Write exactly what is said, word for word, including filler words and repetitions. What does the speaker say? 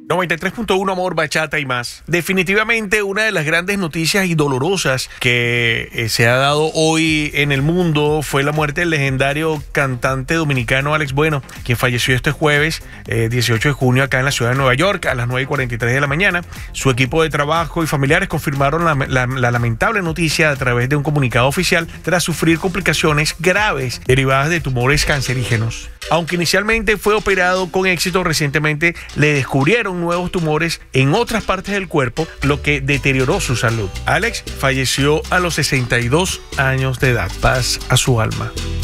noventa y tres punto uno Amor, Bachata y más. Definitivamente una de las grandes noticias y dolorosas que eh, se ha dado hoy en el mundo fue la muerte del legendario cantante dominicano Alex Bueno, quien falleció este jueves eh, dieciocho de junio acá en la ciudad de Nueva York a las nueve y cuarenta y tres de la mañana. Su equipo de trabajo y familiares confirmaron la, la, la lamentable noticia a través de un comunicado oficial tras sufrir complicaciones graves derivadas de tumores cancerígenos. Aunque inicialmente fue operado con éxito, recientemente le descubrieron nuevos tumores en otras partes del cuerpo, lo que deterioró su salud. Alex falleció a los sesenta y dos años de edad. Paz a su alma.